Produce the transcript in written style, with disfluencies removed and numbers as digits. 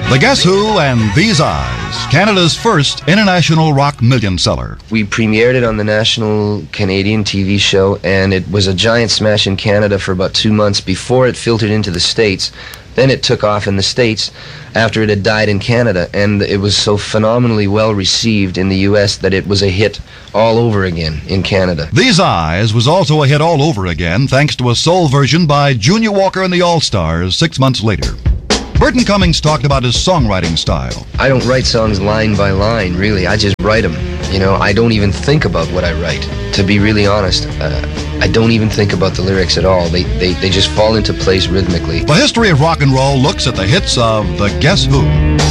The Guess Who and These Eyes, Canada's first international rock million seller. We premiered it on the national Canadian TV show, and it was a giant smash in Canada for about 2 months before it filtered into the States. Then it took off in the States after it had died in Canada, and it was so phenomenally well received in the U.S. that it was a hit all over again in Canada. These Eyes was also a hit all over again, thanks to a soul version by Junior Walker and the All-Stars 6 months later. Burton Cummings talked about his songwriting style. I don't write songs line by line, really. I just write them. You know, I don't even think about what I write. To be really honest, I don't even think about the lyrics at all. They just fall into place rhythmically. The History of Rock and Roll looks at the hits of the Guess Who.